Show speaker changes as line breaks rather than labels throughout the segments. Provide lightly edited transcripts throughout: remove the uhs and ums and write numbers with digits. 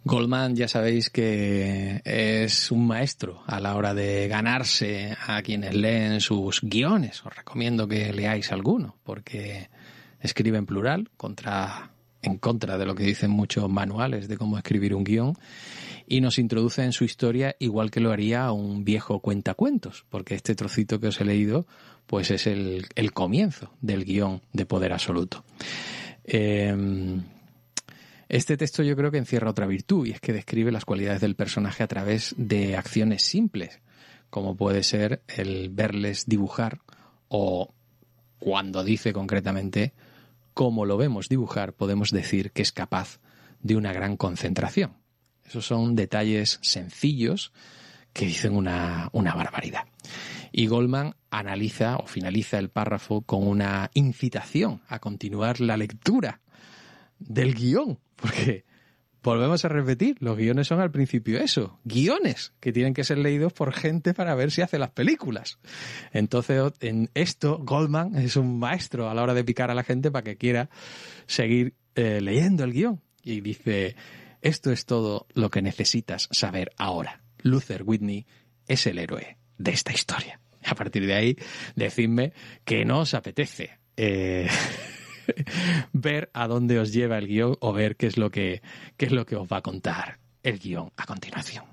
Goldman, ya sabéis que es un maestro a la hora de ganarse a quienes leen sus guiones. Os recomiendo que leáis alguno, porque escribe en plural, en contra de lo que dicen muchos manuales de cómo escribir un guión, y nos introduce en su historia igual que lo haría un viejo cuentacuentos, porque este trocito que os he leído pues es el comienzo del guión de Poder Absoluto. Este texto yo creo que encierra otra virtud, y es que describe las cualidades del personaje a través de acciones simples, como puede ser el verles dibujar, o cuando dice concretamente cómo lo vemos dibujar, podemos decir que es capaz de una gran concentración. Esos son detalles sencillos que dicen una barbaridad. Y Goldman analiza o finaliza el párrafo con una incitación a continuar la lectura del guión, porque volvemos a repetir, los guiones son al principio eso, guiones que tienen que ser leídos por gente para ver si hace las películas. Entonces, en esto, Goldman es un maestro a la hora de picar a la gente para que quiera seguir leyendo el guión. Y dice, esto es todo lo que necesitas saber ahora. Luther Whitney es el héroe de esta historia. A partir de ahí, decidme que no os apetece ver a dónde os lleva el guión o ver qué es lo que os va a contar el guión a continuación.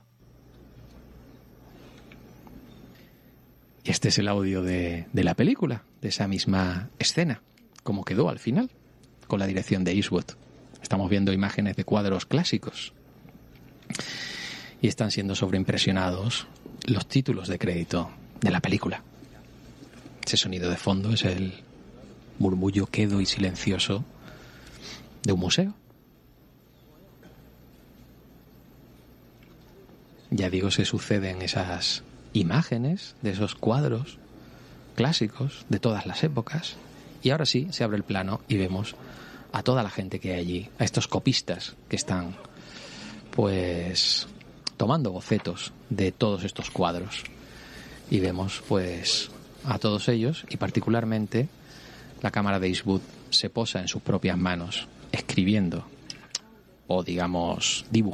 Y este es el audio de la película, de esa misma escena, como quedó al final, con la dirección de Eastwood. Estamos viendo imágenes de cuadros clásicos y están siendo sobreimpresionados los títulos de crédito de la película. Ese sonido de fondo es el murmullo quedo y silencioso de un museo. Ya digo, se suceden esas imágenes de esos cuadros clásicos de todas las épocas, y ahora sí se abre el plano y vemos a toda la gente que hay allí, a estos copistas que están pues tomando bocetos de todos estos cuadros, y vemos pues a todos ellos, y particularmente la cámara de Eastwood se posa en sus propias manos, escribiendo, o digamos dibujando